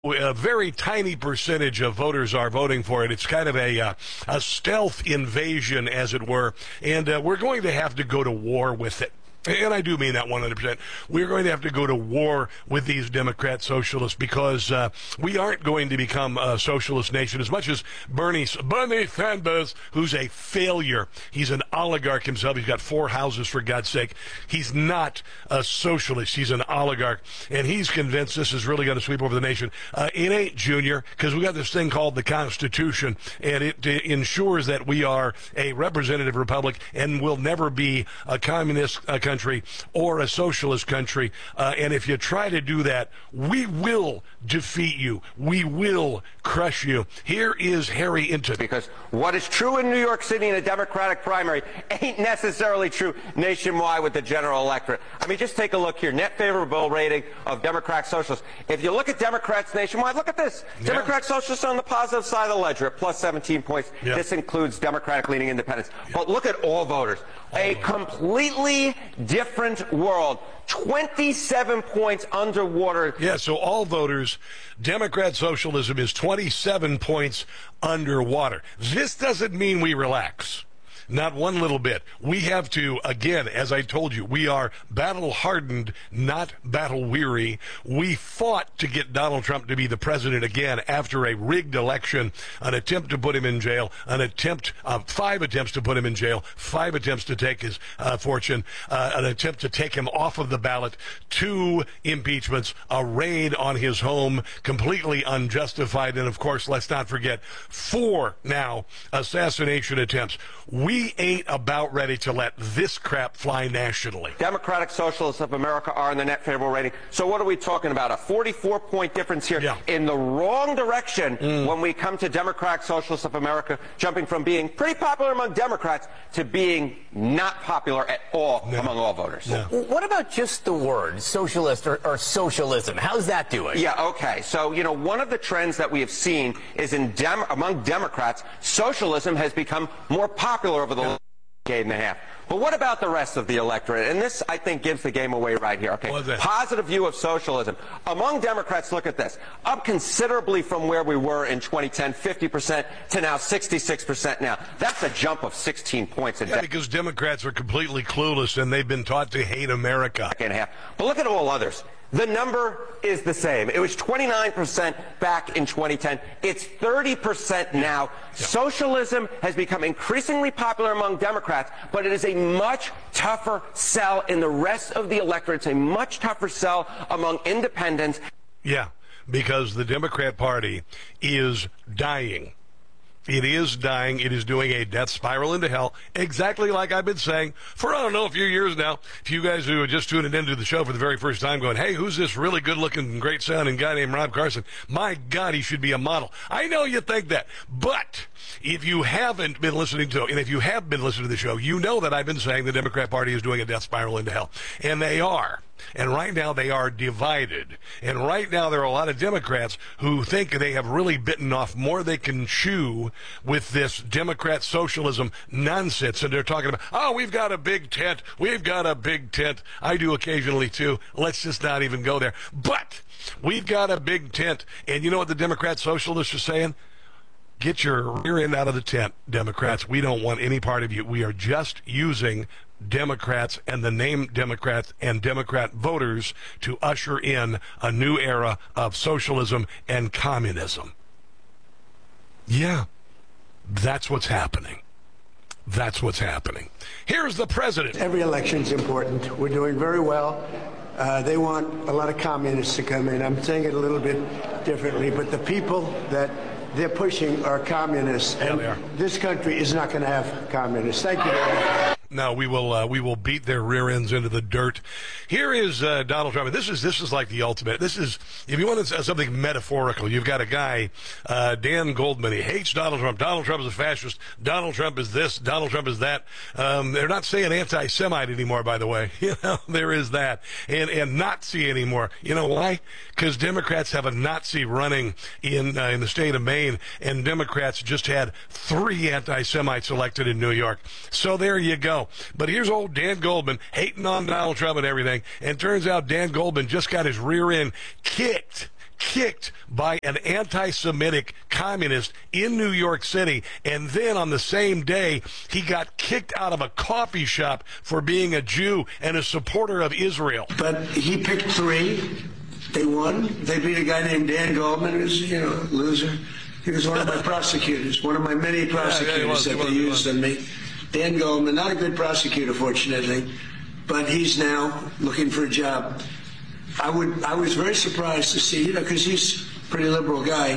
A very tiny percentage of voters are voting for it. It's kind of a stealth invasion, as it were, and we're going to have to go to war with it. And I do mean that 100%. We're going to have to go to war with these Democrat socialists because we aren't going to become a socialist nation as much as Bernie Sanders, who's a failure. He's an oligarch himself. He's got 4 houses, for God's sake. He's not a socialist. He's an oligarch. And he's convinced this is really going to sweep over the nation. It ain't, Junior, because we got this thing called the Constitution, and it ensures that we are a representative republic and will never be a communist country or a socialist country, and if you try to do that, we will defeat you. We will crush you. Here is Harry Inton. Because what is true in New York City in a Democratic primary ain't necessarily true nationwide with the general electorate. I mean, just take a look here. Net favorable rating of Democrat socialists. If you look at Democrats nationwide, look at this. Yeah. Democrat socialists on the positive side of the ledger at plus 17 points. Yeah. This includes Democratic-leaning independents. Yeah. But look at all voters. A completely different world. 27 points underwater. Yeah, so all voters, Democrat socialism is 27 points underwater. This doesn't mean we relax. Not one little bit. We have to, again, as I told you, we are battle-hardened, not battle-weary. We fought to get Donald Trump to be the president again after a rigged election, an attempt to put him in jail, 5 attempts to put him in jail, 5 attempts to take his fortune, an attempt to take him off of the ballot, 2 impeachments, a raid on his home, completely unjustified, and, of course, let's not forget, 4 now assassination attempts. We ain't about ready to let this crap fly nationally. Democratic Socialists of America are in the net favorable rating. So what are we talking about? A 44-point difference here in the wrong direction when we come to Democratic Socialists of America jumping from being pretty popular among Democrats to being not popular at all among all voters. No. What about just the word socialist or socialism? How's that doing? Yeah, okay. So, you know, one of the trends that we have seen is among Democrats, socialism has become more popular over the last decade and a half. But what about the rest of the electorate? And this, I think, gives the game away right here. Okay, positive view of socialism. Among Democrats, look at this. Up considerably from where we were in 2010, 50% to now 66% now. That's a jump of 16 points. Yeah, because Democrats are completely clueless and they've been taught to hate America. But look at all others. The number is the same. It was 29% back in 2010. It's 30% now. Yeah. Socialism has become increasingly popular among Democrats, but it is a much tougher sell in the rest of the electorate. It's a much tougher sell among independents. Yeah, because the Democrat Party is dying. It is dying. It is doing a death spiral into hell, exactly like I've been saying for, I don't know, a few years now. If you guys who are just tuning into the show for the very first time going, hey, who's this really good-looking, great-sounding guy named Rob Carson? My God, he should be a model. I know you think that, but if you haven't been listening to, and if you have been listening to the show, you know that I've been saying the Democrat Party is doing a death spiral into hell, and they are. And right now they are divided. And right now there are a lot of Democrats who think they have really bitten off more they can chew with this Democrat socialism nonsense. And they're talking about, oh, we've got a big tent. We've got a big tent. I do occasionally too. Let's just not even go there. But we've got a big tent. And you know what the Democrat socialists are saying? Get your rear end out of the tent, Democrats. We don't want any part of you. We are just using Democrats and the name Democrats and Democrat voters to usher in a new era of socialism and communism. Yeah, that's what's happening. That's what's happening. Here's the president. Every election's important. We're doing very well. They want a lot of communists to come in. I'm saying it a little bit differently, but the people that they're pushing are communists, and this country is not going to have communists. Thank you very much. No, we will beat their rear ends into the dirt. Here is Donald Trump. This is like the ultimate. This is, if you want something metaphorical, you've got a guy, Dan Goldman. He hates Donald Trump. Donald Trump is a fascist. Donald Trump is this. Donald Trump is that. They're not saying anti-Semite anymore, by the way. You know, there is that. And Nazi anymore. You know why? Because Democrats have a Nazi running in the state of Maine, and Democrats just had 3 anti-Semites elected in New York. So there you go. But here's old Dan Goldman hating on Donald Trump and everything, and turns out Dan Goldman just got his rear end kicked kicked by an anti-Semitic communist in New York City, and then on the same day, he got kicked out of a coffee shop for being a Jew and a supporter of Israel. But he picked 3. They won. They beat a guy named Dan Goldman, who's, a loser. He was one of my prosecutors, one of my many prosecutors that they used on me. Dan Goldman, not a good prosecutor, fortunately, but he's now looking for a job. I was very surprised to see, because he's a pretty liberal guy.